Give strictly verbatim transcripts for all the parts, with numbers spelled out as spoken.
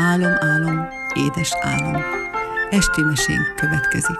Álom, álom, édes álom. Esti mesénk következik.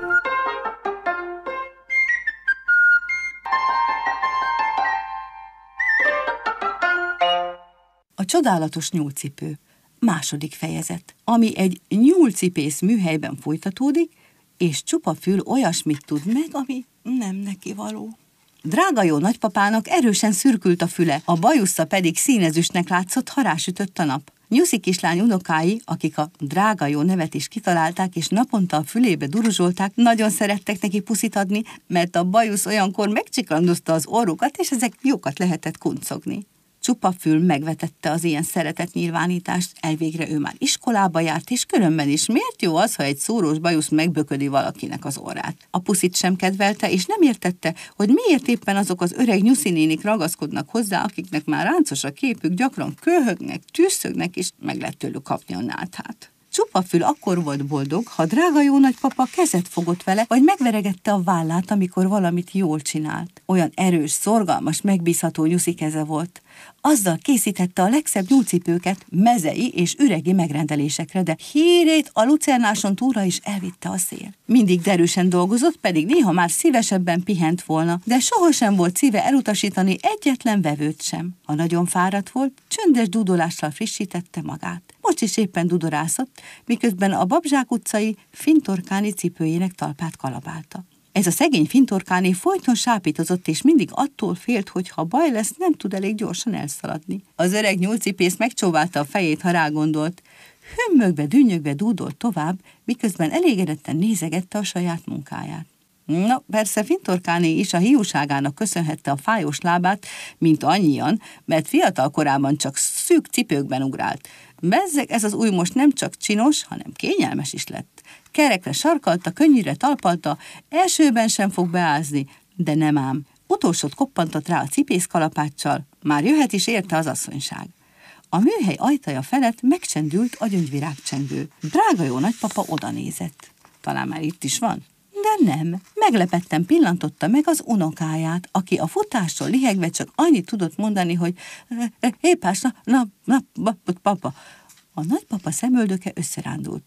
A csodálatos nyúlcipő. Második fejezet, ami egy nyúlcipész műhelyben folytatódik, és csupa fül olyasmit tud meg, ami nem neki való. Drága jó nagypapának erősen szürkült a füle, a bajusza pedig színezüstnek látszott, ha rásütött a nap. Nyuszi kislány unokái, akik a drága jó nevet is kitalálták, és naponta a fülébe duruzsolták, nagyon szerettek neki puszit adni, mert a bajusz olyankor megcsiklandozta az orrukat, és ezek jókat lehetett kuncogni. Csupa fül megvetette az ilyen szeretetnyilvánítást, elvégre ő már iskolába járt, és különben is miért jó az, ha egy szórós bajusz megböködi valakinek az orrát. A puszit sem kedvelte, és nem értette, hogy miért éppen azok az öreg nyuszinénik ragaszkodnak hozzá, akiknek már ráncos a képük, gyakran köhögnek, tűszögnek, és meg lehet tőlük kapni a náthát. Csupa fül akkor volt boldog, ha drága jó nagypapa kezet fogott vele, vagy megveregette a vállát, amikor valamit jól csinált. Olyan erős, szorgalmas, megbízható nyuszi keze volt. Azzal készítette a legszebb nyúlcipőket mezei és üregi megrendelésekre, de hírét a lucernáson túlra is elvitte a szél. Mindig derűsen dolgozott, pedig néha már szívesebben pihent volna, de sohasem volt szíve elutasítani egyetlen vevőt sem. Ha nagyon fáradt volt, csöndes dudolással frissítette magát. Most is éppen dudorászott, miközben a Babzsák utcai fintorkáni cipőjének talpát kalapálta. Ez a szegény fintorkáné folyton sápítozott, és mindig attól félt, hogy ha baj lesz, nem tud elég gyorsan elszaladni. Az öreg nyúlcipész megcsóválta a fejét, ha rágondolt. Hümmögve, dünnyögve dúdolt tovább, miközben elégedetten nézegette a saját munkáját. No, persze fintorkáné is a hiúságának köszönhette a fájós lábát, mint annyian, mert fiatal korában csak szűk cipőkben ugrált. Bezzeg, ez az új most nem csak csinos, hanem kényelmes is lett. Kerekre sarkalta, könnyűre talpalta, elsőben sem fog beázni, de nem ám. Utolsót koppantott rá a cipész kalapáccsal, már jöhet is érte az asszonyság. A műhely ajtaja felett megcsendült a gyöngyvirágcsengő. Drága jó nagypapa oda nézett. Talán már itt is van? De nem. Meglepetten pillantotta meg az unokáját, aki a futásról lihegve csak annyit tudott mondani, hogy épás, na, na, na, papa. A nagypapa szemöldöke összerándult.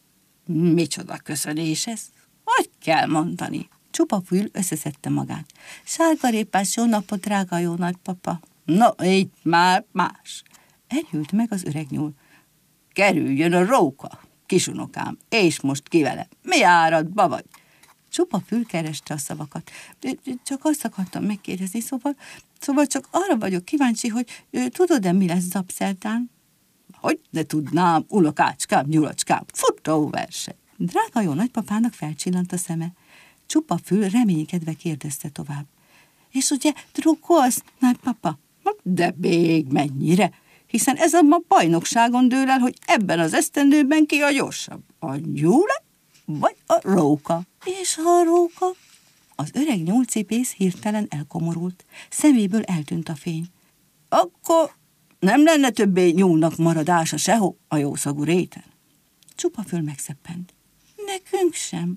Micsoda köszönés ez? Hogy kell mondani? Csupa fül összeszedte magát. Sárgarépás, jó napot, drága jó nagypapa. No, itt már más. Enyhült meg az öreg nyúl. Kerüljön a róka, kisunokám, és most ki vele. Mi áradba vagy? Csupa fül kereste a szavakat. Csak azt akartam megkérdezni, szóval, szóval csak arra vagyok kíváncsi, hogy tudod-e, mi lesz zapszerdán? Hogy ne tudnám, unokácskám, nyulacskám, futóverseny. Drága jó nagypapának felcsillant a szeme. Csupa fül reménykedve kérdezte tovább. És ugye drukkolsz, nagypapa? De még mennyire? Hiszen ez a ma bajnokságon dől el, hogy ebben az esztendőben ki a gyorsabb. A nyúle vagy a róka? És a róka? Az öreg nyúlcipész hirtelen elkomorult. Szeméből eltűnt a fény. Akkor nem lenne többé nyúlnak maradása sehol a jószagú réten? Csupa fül megszeppent. Nekünk sem.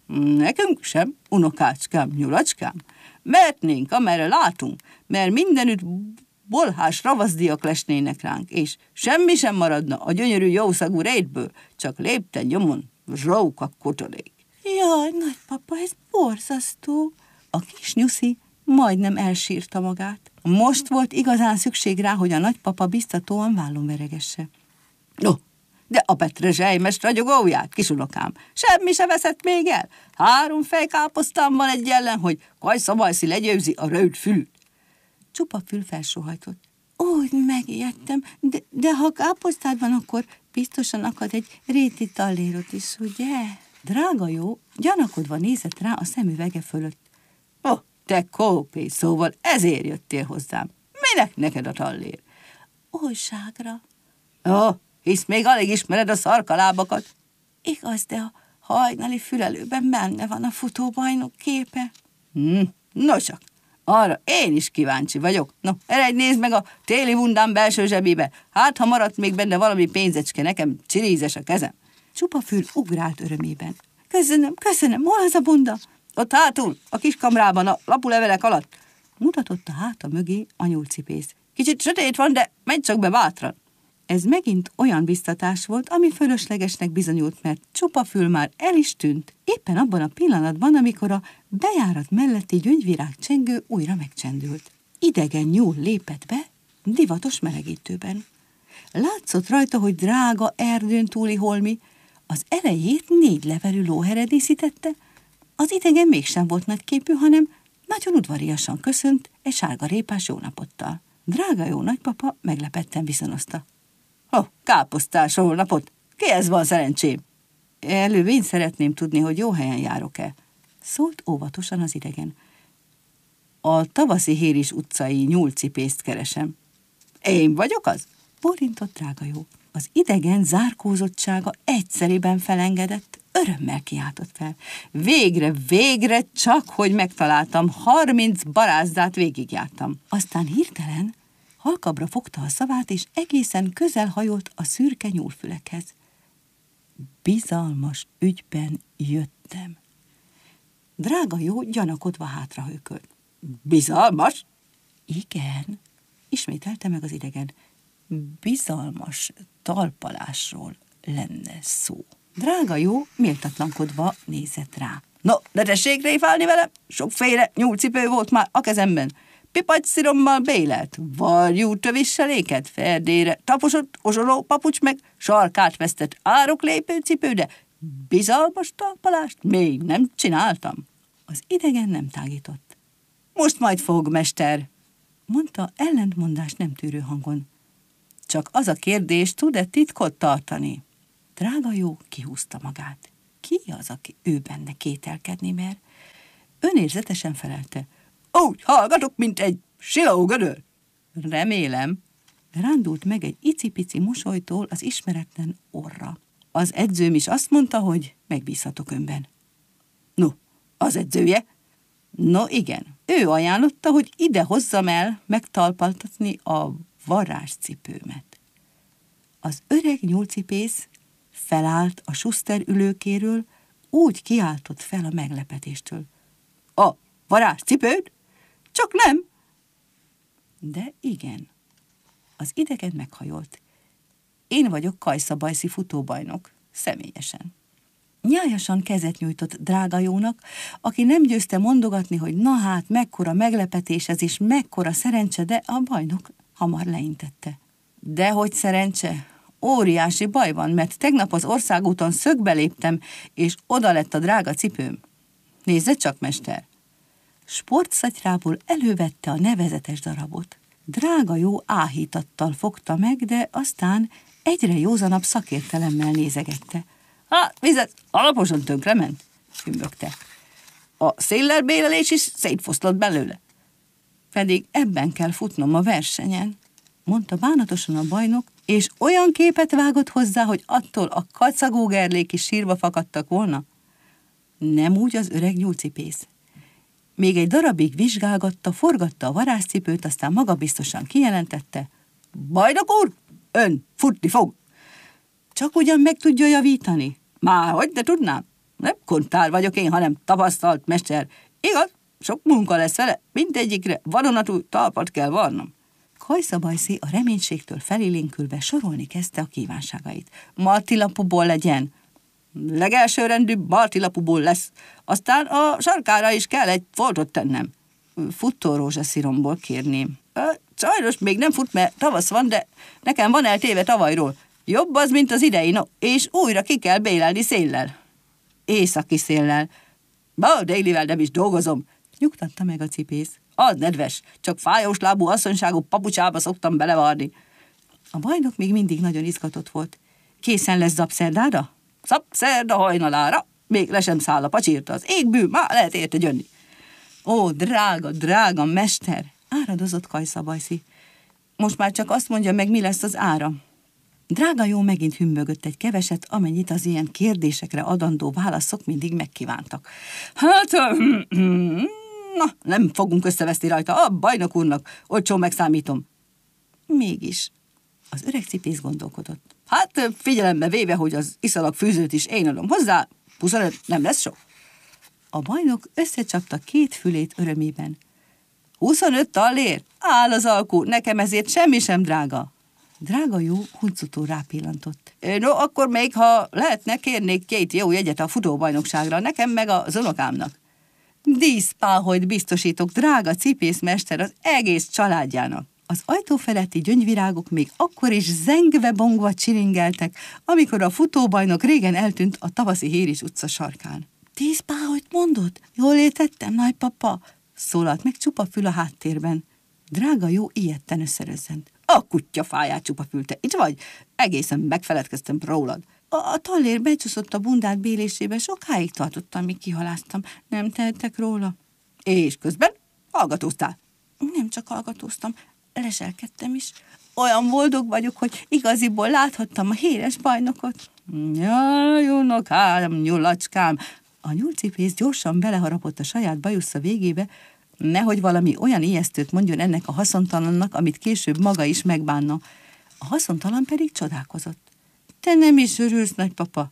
Nekünk sem, unokácskám, nyulacskám. Mehetnénk, amerre látunk, mert mindenütt bolhás ravaszdiak lesnének ránk, és semmi sem maradna a gyönyörű jószagú rétből, csak lépten nyomon róka kotorék. Jaj, nagypapa, ez borzasztó. A kis nyuszi majdnem elsírta magát. Most volt igazán szükség rá, hogy a nagypapa biztatóan vállon veregesse. No, de a petrezselymes ragyogóját, kisunokám, semmi se veszett még el. Három fejkáposztám van egy ellen, hogy kajszabajszi legyőzi a rövid fülűt. Csupa fül felsóhajtott. Úgy megijedtem, de, de ha káposztád van, akkor biztosan akad egy réti tallérot is, ugye? Drága jó, gyanakodva nézett rá a szemüvege fölött. Ó, oh, te kópé, szóval ezért jöttél hozzám. Minek neked a tallér? Újságra. Ó, oh, hisz még alig ismered a szarkalábakat. Igaz, de a hajnali fülelőben benne van a futóbajnok képe. Hm, no csak, arra én is kíváncsi vagyok. No, eredj, nézd meg a téli bundám belső zsebébe. Hát, ha maradt még benne valami pénzecske, nekem csirízes a kezem. Csupa fül ugrált örömében. Köszönöm, köszönöm, hol az a bunda? Ott hátul, a kis kamrában, a lapulevelek alatt. Mutatott a háta mögé a nyúlcipész. Kicsit sötét van, de menj csak be bátran. Ez megint olyan biztatás volt, ami fölöslegesnek bizonyult, mert csupa fül már el is tűnt. Éppen abban a pillanatban, amikor a bejárat melletti gyöngyvirág csengő újra megcsendült. Idegen nyúl lépett be, divatos melegítőben. Látszott rajta, hogy drága erdőn túli holmi, az elejét négy levelű lóhere díszítette, az idegen mégsem volt nagyképű, hanem nagyon udvariasan köszönt egy sárga répás jónapottal. Drága jó nagypapa meglepetten viszonozta. Ó, oh, káposztás holnapot! Kihez van szerencsém? Előbb én szeretném tudni, hogy jó helyen járok-e, szólt óvatosan az idegen. A tavaszi Héris utcai nyúlcipészt keresem. Én vagyok az? Bólintott drága jó. Az idegen zárkózottsága egyszerűen felengedett, örömmel kiáltott fel. Végre, végre, csak hogy megtaláltam, harminc barázdát végigjártam. Aztán hirtelen halkabbra fogta a szavát, és egészen közel hajolt a szürke nyúlfülekhez. Bizalmas ügyben jöttem. Drága jó gyanakodva hátrahőkölt. Bizalmas? Igen, ismételte meg az idegen. Bizalmas talpalásról lenne szó. Drága jó méltatlankodva nézett rá. No, ne tessék réfálni vele, sokféle nyúlcipő volt már a kezemben. Pipagysirommal bélelt, varjú tövisseléket, ferdére, taposott, ozsoló papucs meg sarkát vesztett ároklépő cipő, de bizalmas talpalást még nem csináltam. Az idegen nem tágított. Most majd fog, mester, mondta ellentmondás nem tűrő hangon. Csak az a kérdés, tud-e titkot tartani? Drága jó kihúzta magát. Ki az, aki ő benne kételkedni mer? Önérzetesen felelte. Úgy hallgatok, mint egy silógödör. Remélem. Rándult meg egy icipici mosolytól az ismeretlen orra. Az edzőm is azt mondta, hogy megbízhatok önben. No, az edzője? No igen, ő ajánlotta, hogy ide hozzam el megtalpaltatni a varázscipőmet. Az öreg nyúlcipész felállt a suszter ülőkéről, úgy kiáltott fel a meglepetéstől. A varázscipőd? Csak nem! De igen. Az idegen meghajolt. Én vagyok Kajszabajszi futóbajnok, személyesen. Nyájasan kezet nyújtott drága jónak, aki nem győzte mondogatni, hogy na hát, mekkora meglepetés ez is, mekkora szerencse, de a bajnok hamar leintette. Dehogy szerencse? Óriási baj van, mert tegnap az országúton szögbe léptem, és oda lett a drága cipőm. Nézze csak, mester! Sportszatyrából elővette a nevezetes darabot. Drága jó áhítattal fogta meg, de aztán egyre józanabb szakértelemmel nézegette. Hát, vizet alaposan tönkrement, hümmögte. A széllelbélelés is szétfoszlott belőle. Pedig ebben kell futnom a versenyen, mondta bánatosan a bajnok, és olyan képet vágott hozzá, hogy attól a kacagó gerlék is sírva fakadtak volna. Nem úgy az öreg nyúlcipész. Még egy darabig vizsgálgatta, forgatta a varázscipőt, aztán magabiztosan kijelentette. Bajnok úr, ön futni fog. Csak ugyan meg tudja javítani? Már hogy ne tudnám? Nem kontár vagyok én, hanem tapasztalt mester. Igaz, sok munka lesz vele, mindegyikre vadonatúj talpat kell varnom. Kajszabajszi a reménységtől felélénkülve sorolni kezdte a kívánságait. Martilapúból legyen. Legelső rendű martilapúból lesz. Aztán a sarkára is kell egy foltot tennem. Futó rózsaszíromból kérném. Sajnos még nem fut, mert tavasz van, de nekem van eltéve tavalyról. Jobb az, mint az idei, no, és újra ki kell bélelni széllel. Északi széllel. Ma délivel nem is dolgozom, nyugtatta meg a cipész. Az nedves, csak fájós lábú asszonyságú papucsába szoktam belevarni. A bajnok még mindig nagyon izgatott volt. Készen lesz zapszerdára? Zapszerda hajnalára? Még le sem száll a pacsírta az égbű, már lehet érte jönni. Ó, drága, drága mester, áradozott Kajszabajszi. Most már csak azt mondja meg, mi lesz az ára. Drága jó megint hümmögött egy keveset, amennyit az ilyen kérdésekre adandó válaszok mindig megkívántak. Hát, na, nem fogunk összeveszni rajta, a bajnok úrnak, olcsó megszámítom. Mégis, az öreg cipész gondolkodott. Hát figyelembe véve, hogy az iszalag fűzőt is én adom hozzá, huszonöt nem lesz sok. A bajnok összecsapta két fülét örömében. Huszonöt tallér? Áll az alkú, nekem ezért semmi sem drága. Drága jó huncutó rápillantott. No, akkor még, ha lehetne, kérnék két jó jegyet a futóbajnokságra, nekem meg az unokámnak. Díszpáholyt biztosítok, drága cipészmester, az egész családjának. Az ajtó feletti gyöngyvirágok még akkor is zengve-bongva csilingeltek, amikor a futóbajnok régen eltűnt a tavaszi Héris utca sarkán. Díszpáholyt mondod? Jól értettem, nagypapa? Szólalt meg Csupafül a háttérben. Drága jó ijedten összerözzent. A kutyafáját, Csupafül, te itt vagy? Egészen megfeledkeztem rólad. A, a tallér becsúszott a bundát bélésébe, sokáig tartottam, míg kihaláztam. Nem tehettek róla. És közben hallgatóztál? Nem csak hallgatóztam, leselkedtem is. Olyan boldog vagyok, hogy igaziból láthattam a híres bajnokot. Jaj, unokám, nyulacskám! A nyúlcipész gyorsan beleharapott a saját bajusza végébe, nehogy valami olyan ijesztőt mondjon ennek a haszontalannak, amit később maga is megbánna. A haszontalan pedig csodálkozott. Te nem is örülsz, nagypapa?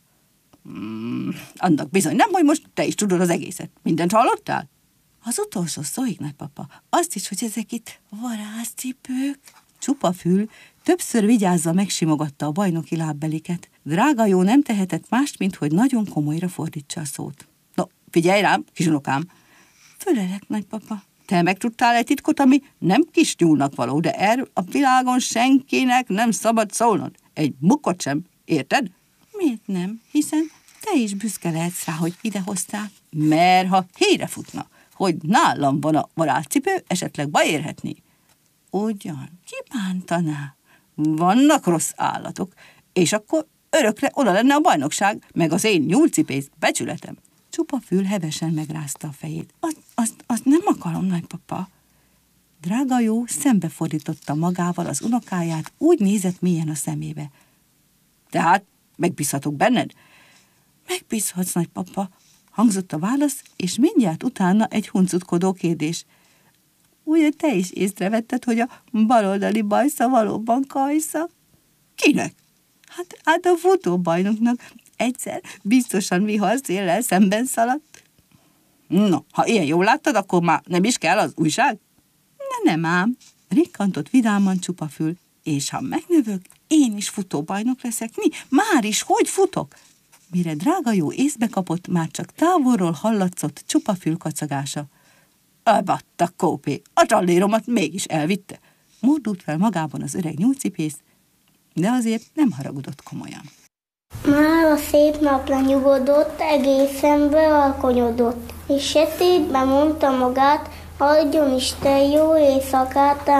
Mm, annak bizony nem, hogy most te is tudod az egészet. Mindent hallottál? Az utolsó szóig, nagypapa. Azt is, hogy ezek itt varázscipők. Csupafül többször vigyázva megsimogatta a bajnoki lábbeliket. Drága jó nem tehetett mást, mint hogy nagyon komolyra fordítsa a szót. No, figyelj rám, kisunokám! Fölelek, nagypapa. Te megtudtál egy titkot, ami nem kis nyúlnak való, de erről a világon senkinek nem szabad szólnod. Egy mukkot sem, érted? Miért nem? Hiszen te is büszke lehetsz rá, hogy idehoztál. Mert ha híre futna, hogy nálam van a varázscipő, esetleg baj érhetné. Ugyan, ki bántaná? Vannak rossz állatok, és akkor örökre oda lenne a bajnokság, meg az én nyúlcipész becsületem. Csupafül hevesen megrázta a fejét. Azt, azt, azt nem akarom, nagypapa. Drága jó szembefordította magával az unokáját, úgy nézett mélyen a szemébe. Tehát megbízhatok benned? Megbízhatsz, nagypapa, hangzott a válasz, és mindjárt utána egy huncutkodó kérdés. Ugye te is észrevetted, hogy a baloldali bajsza valóban Kajsza? Kinek? Hát, hát a futóbajnoknak egyszer biztosan viharszéllel szemben szaladt. No, ha ilyen jól láttad, akkor már nem is kell az újság? Ne, nem ám, rikkantott vidáman Csupafül, és ha megnövök, én is futóbajnok leszek. Mi? Már is hogy futok? Mire drága jó észbe kapott, már csak távolról hallatszott Csupafül kacagása. Elbatta kópé, a talléromat mégis elvitte. Mordult fel magában az öreg nyúlcipész, de azért nem haragudott komolyan. Már a szép nap lenyugodott, egészen bealkonyodott, és sötétben mondta magát, adjon Isten jó éjszakát,